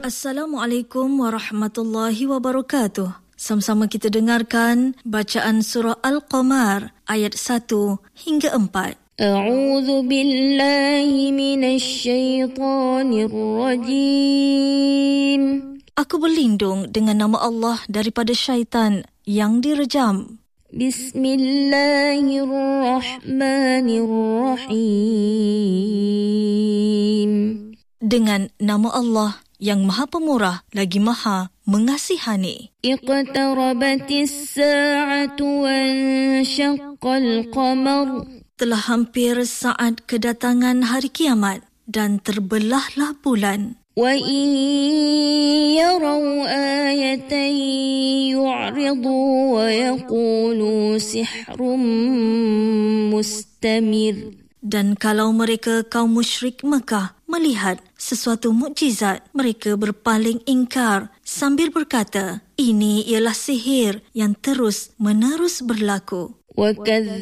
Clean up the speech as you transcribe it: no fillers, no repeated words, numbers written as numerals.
Assalamualaikum warahmatullahi wabarakatuh. Sama-sama kita dengarkan bacaan surah Al-Qamar ayat 1 hingga 4. A'udzu billahi minasy syaithanir rajim. Aku berlindung dengan nama Allah daripada syaitan yang direjam. Bismillahirrahmanirrahim. Dengan nama Allah yang Maha Pemurah lagi Maha Mengasihani. Iqtarabatis sa'atu wanshaqqal qamar. Telah hampir saat kedatangan hari kiamat dan terbelahlah bulan. Wa in yaraw ayatan yu'ridu wa yaqulu sihrun mustamir. Dan kalau mereka kaum musyrik Mekah melihat sesuatu mukjizat, mereka berpaling ingkar sambil berkata, ini ialah sihir yang terus-menerus berlaku.